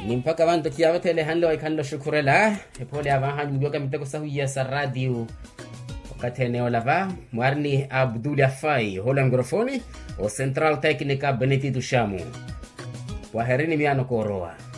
ni mpaka bantu kiawe tele hanlo ay kanlo shukurela pole abahan mgoga mitako sahuya sa radio wakati eneo lava Mwarni Abdul Afai hola mikrofoni o Central Technica Benedito Shamu. Waherini miano koroa.